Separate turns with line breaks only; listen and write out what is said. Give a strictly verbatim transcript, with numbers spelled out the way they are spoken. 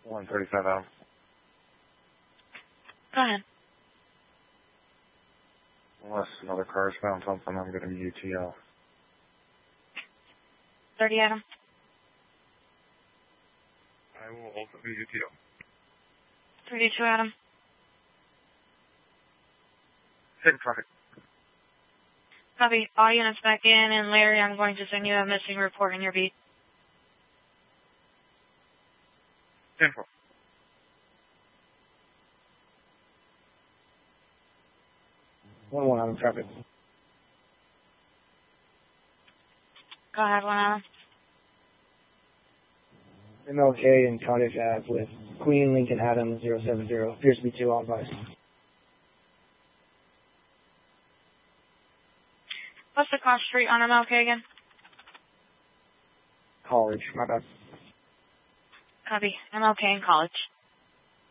one thirty-five Adam.
Go ahead.
Unless another car is found something, I'm going to be U T L.
thirty Adam.
I will also be U T L.
thirty-two Adam.
Same traffic.
Copy. All units back in, and Larry, I'm going to send you a missing report in your beat.
ten four.
one one Adam traffic.
Go ahead, one Adam.
M L K and Cardiff Ave with Queen Lincoln Adam zero seven zero. Appears to be two all advice.
What's the cross street on M L K again?
College, my bad.
Copy. M L K and College.